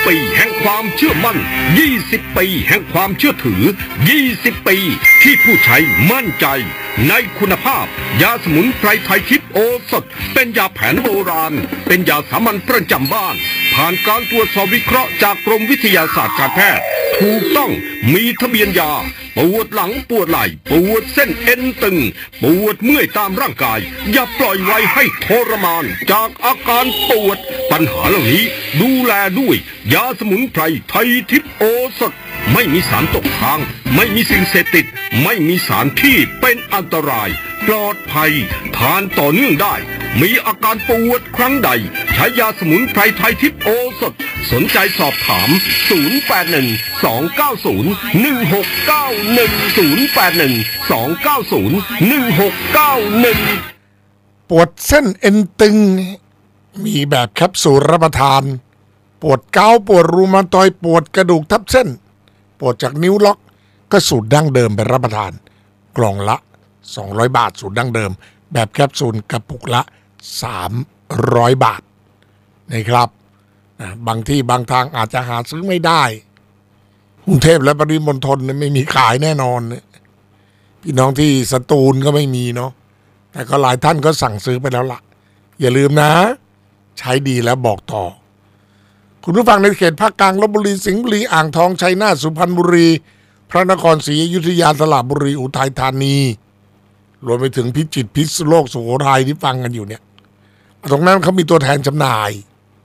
20 ปีแห่งความเชื่อมั่น20 ปีแห่งความเชื่อถือ20 ปีที่ผู้ใช้มั่นใจในคุณภาพยาสมุนไพรไทยทิพย์โอสถเป็นยาแผนโบราณเป็นยาสามัญประจำบ้านผ่านการตรวจสอบวิเคราะห์จากกรมวิทยาศาสตร์การแพทย์ถูกต้องมีทะเบียนยาปวดหลังปวดไหล่ปวดเส้นเอ็นตึงปวดเมื่อยตามร่างกายอย่าปล่อยไว้ให้ทรมานจากอาการปวดปัญหาเหล่านี้ดูแลด้วยยาสมุนไพรไทยทิพย์โอสถไม่มีสารตกค้างไม่มีสิ่งเสพติดไม่มีสารที่เป็นอันตรายปลอดภัยทานต่อเนื่องได้มีอาการปวดครั้งใดใช้ยาสมุนไพรไทยทิพย์โอสถสนใจสอบถามปวดเส้นเอ็นตึงมีแบบแคปซูลรับประทานปวดเกาต์ปวดรูมาตอยด์ปวดกระดูกทับเส้นปวดจากนิ้วล็อกก็สูตรดั้งเดิมไปรับประทานกล่องละ200 บาทสูตรดั้งเดิมแบบแคปซูลกระปุกละ300 บาทนะครับบางที่บางทางอาจจะหาซื้อไม่ได้กรุงเทพและปริมณฑลไม่มีขายแน่นอนพี่น้องที่สตูลก็ไม่มีเนาะแต่ก็หลายท่านก็สั่งซื้อไปแล้วล่ะอย่าลืมนะใช้ดีแล้วบอกต่อคุณผู้ฟังในเขตภาคกลางลพบุรีสิงห์บุรีอ่างทองชัยนาทสุพรรณบุรีพระนครศรีอยุธยาสระบุรีอุทัยธานีรวมไปถึงพิจิตรพิษณุโลกสุโขทัยที่ฟังกันอยู่เนี่ยตรงนั้นเขามีตัวแทนจำหน่าย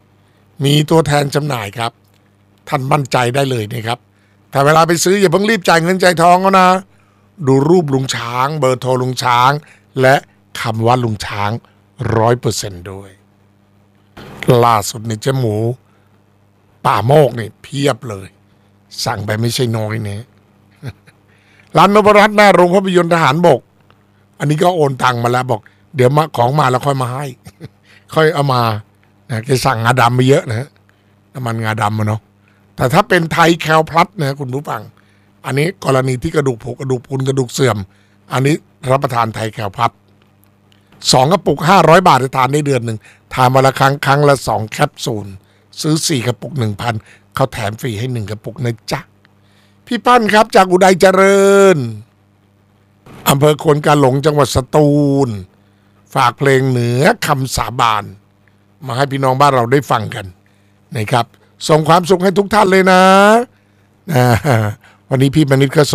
ครับท่านมั่นใจได้เลยนะครับแต่เวลาไปซื้ออย่าเพิ่งรีบจ่ายเงินจ่ายทองเขานะดูรูปลุงช้างเบอร์โทรลุงช้างและคำว่าลุงช้าง 100% ด้วยล่าสุดในเจ๊หมูป่าโมกนี่เพียบเลยสั่งไปไม่ใช่น้อยเนี่ยร้านนพรัตน์หน้าโรงภาพยนตร์ทหารบกอันนี้ก็โอนตังมาแล้วบอกเดี๋ยวมาของมาแล้วค่อยมาให้ ค่อยเอามานะแกสั่งงาดำมาเยอะนะน้ำมันงาดำมาเนาะแต่ถ้าเป็นไทยแคลพลัสนะคุณผู้ฟังอันนี้กรณีที่กระดูกผุกระดูกพรุนกระดูกเสื่อมอันนี้รับประทานไทยแคลพลัส2 กระปุก500 บาททานได้เดือนหนึ่งทานมาละครั้งละ2 แคปซูลซื้อ4 กระปุก 1,000 เขาแถมฟรีให้1 กระปุกนะจ๊ะพี่ปั้นครับจากอุดัยเจริญอำเภอควนกาหลงจังหวัดสตูลฝากเพลงเหนือคำสาบานมาให้พี่น้องบ้านเราได้ฟังกันนะครับส่งความสุขให้ทุกท่านเลยนะวันนี้พี่มณิษฐ์ก็